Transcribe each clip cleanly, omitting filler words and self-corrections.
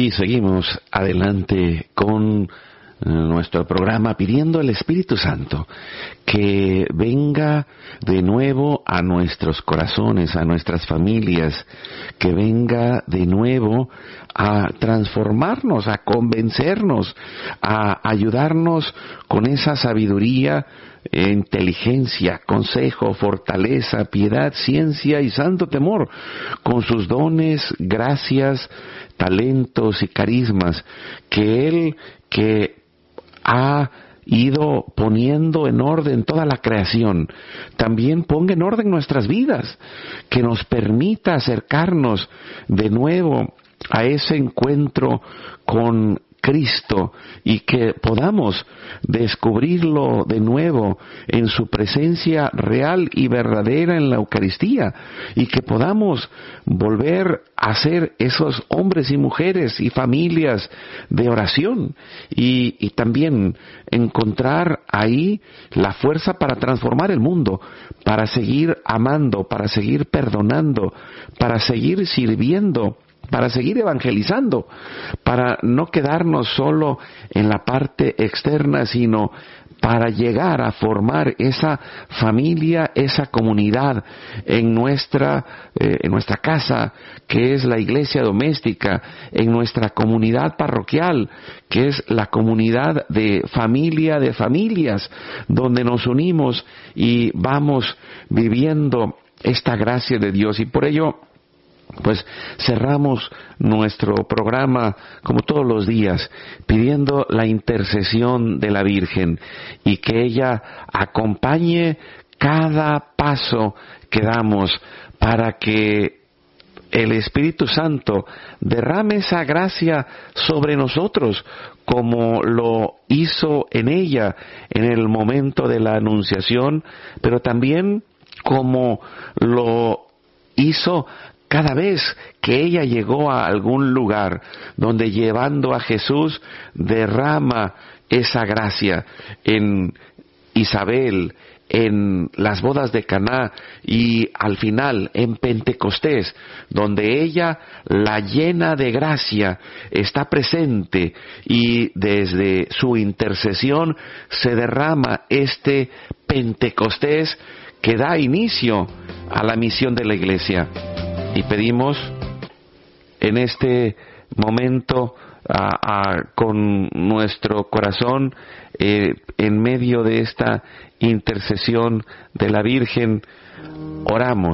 Y seguimos adelante con nuestro programa pidiendo al Espíritu Santo que venga de nuevo a nuestros corazones, a nuestras familias, que venga de nuevo a transformarnos, a convencernos, a ayudarnos con esa sabiduría, inteligencia, consejo, fortaleza, piedad, ciencia y santo temor, con sus dones, gracias, talentos y carismas que Él que ha ido poniendo en orden toda la creación, también ponga en orden nuestras vidas, que nos permita acercarnos de nuevo a ese encuentro con Cristo y que podamos descubrirlo de nuevo en su presencia real y verdadera en la Eucaristía, y que podamos volver a ser esos hombres y mujeres y familias de oración, y también encontrar ahí la fuerza para transformar el mundo, para seguir amando, para seguir perdonando, para seguir sirviendo, para seguir evangelizando, para no quedarnos solo en la parte externa, sino para llegar a formar esa familia, esa comunidad en nuestra casa, que es la iglesia doméstica, en nuestra comunidad parroquial, que es la comunidad de familia de familias, donde nos unimos y vamos viviendo esta gracia de Dios. Y por ello, pues cerramos nuestro programa como todos los días pidiendo la intercesión de la Virgen y que ella acompañe cada paso que damos para que el Espíritu Santo derrame esa gracia sobre nosotros como lo hizo en ella en el momento de la Anunciación, pero también como lo hizo cada vez que ella llegó a algún lugar donde llevando a Jesús derrama esa gracia en Isabel, en las bodas de Caná y al final en Pentecostés, donde ella, la llena de gracia, está presente y desde su intercesión se derrama este Pentecostés que da inicio a la misión de la Iglesia. Y pedimos en este momento con nuestro corazón en medio de esta intercesión de la Virgen, oramos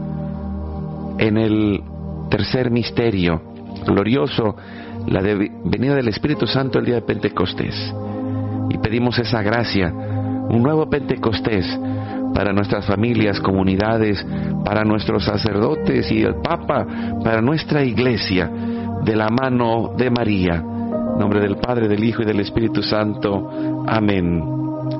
en el tercer misterio glorioso, la venida del Espíritu Santo el día de Pentecostés, y pedimos esa gracia, un nuevo Pentecostés para nuestras familias, comunidades, para nuestros sacerdotes y el Papa, para nuestra Iglesia, de la mano de María. En nombre del Padre, del Hijo y del Espíritu Santo. Amén.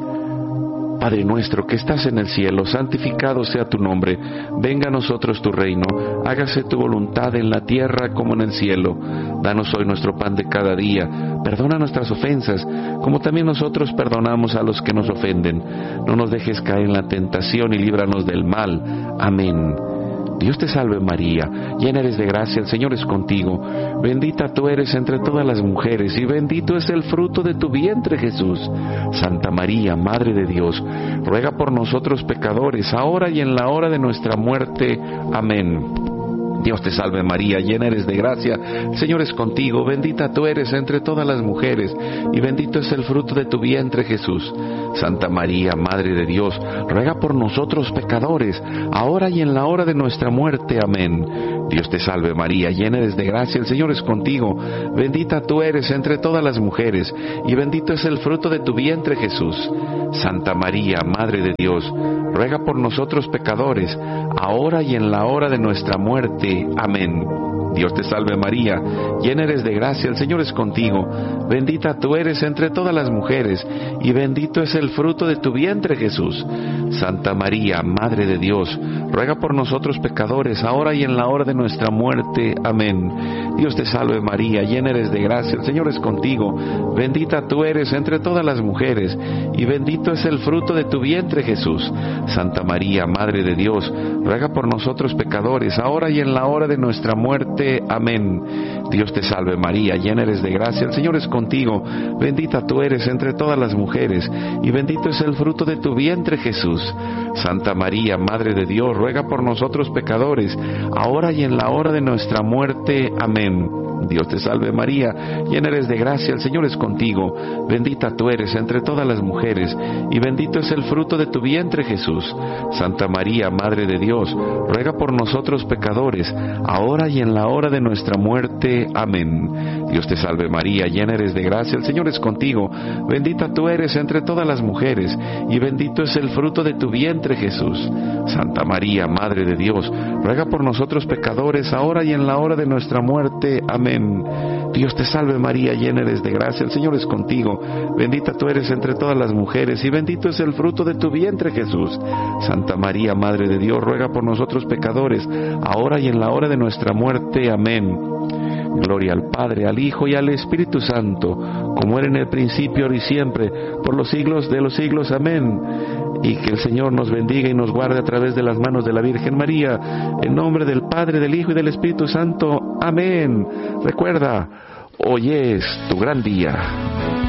Padre nuestro que estás en el cielo, santificado sea tu nombre. Venga a nosotros tu reino. Hágase tu voluntad en la tierra como en el cielo. Danos hoy nuestro pan de cada día. Perdona nuestras ofensas, como también nosotros perdonamos a los que nos ofenden. No nos dejes caer en la tentación y líbranos del mal. Amén. Dios te salve María, llena eres de gracia, el Señor es contigo. Bendita tú eres entre todas las mujeres, y bendito es el fruto de tu vientre Jesús. Santa María, Madre de Dios, ruega por nosotros pecadores, ahora y en la hora de nuestra muerte. Amén. Dios te salve María, llena eres de gracia, el Señor es contigo, bendita tú eres entre todas las mujeres, y bendito es el fruto de tu vientre Jesús. Santa María, Madre de Dios, ruega por nosotros pecadores, ahora y en la hora de nuestra muerte. Amén. Dios te salve María, llena eres de gracia, el Señor es contigo, bendita tú eres entre todas las mujeres, y bendito es el fruto de tu vientre Jesús. Santa María, Madre de Dios, ruega por nosotros pecadores, ahora y en la hora de nuestra muerte. Amén. Dios te salve María, llena eres de gracia, el Señor es contigo, bendita tú eres entre todas las mujeres, y bendito es el fruto de tu vientre Jesús. Santa María, Madre de Dios, ruega por nosotros pecadores, ahora y en la hora de nuestra muerte. Amén. Dios te salve María, llena eres de gracia, el Señor es contigo, bendita tú eres entre todas las mujeres, y bendito es el fruto de tu vientre Jesús. Santa María, Madre de Dios, ruega por nosotros pecadores, ahora y en la hora de nuestra muerte. Amén. Dios te salve María, llena eres de gracia, el Señor es contigo, bendita tú eres entre todas las mujeres, y bendito es el fruto de tu vientre Jesús. Santa María, Madre de Dios, ruega por nosotros pecadores, ahora y en la hora de nuestra muerte. Amén. Dios te salve María, llena eres de gracia, el Señor es contigo, bendita tú eres entre todas las mujeres, y bendito es el fruto de tu vientre Jesús. Santa María, Madre de Dios, ruega por nosotros pecadores, ahora y en la hora de nuestra muerte. Amén. Dios te salve María, llena eres de gracia, el Señor es contigo, bendita tú eres entre todas las mujeres, y bendito es el fruto de tu vientre Jesús. Santa María, Madre de Dios, ruega por nosotros pecadores, ahora y en la hora de nuestra muerte. Amén. Dios te salve María, llena eres de gracia, el Señor es contigo, bendita tú eres entre todas las mujeres, y bendito es el fruto de tu vientre Jesús. Santa María, Madre de Dios, ruega por nosotros pecadores, ahora y en la hora de nuestra muerte. Amén. Gloria al Padre, al Hijo y al Espíritu Santo, como era en el principio, ahora y siempre, por los siglos de los siglos. Amén. Y que el Señor nos bendiga y nos guarde a través de las manos de la Virgen María, en nombre del Padre, del Hijo y del Espíritu Santo. Amén. Recuerda, hoy es tu gran día.